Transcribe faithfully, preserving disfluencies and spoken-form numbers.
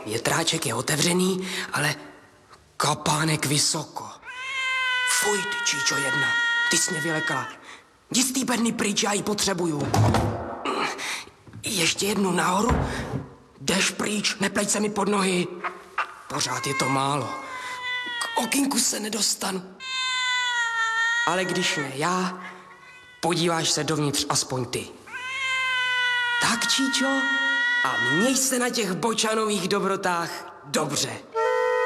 Větráček je otevřený, ale kapánek vysoko. Fuj, ty Číčo jedna, ty jsi mě vylekla. Jdi z té bedny pryč, já ji potřebuju. Ještě jednu nahoru. Jdeš pryč, nepleť se mi pod nohy. Pořád je to málo. K okýnku se nedostanu. Ale když ne já, podíváš se dovnitř aspoň ty. Tak, Číčo, a měj se na těch bočanových dobrotách dobře.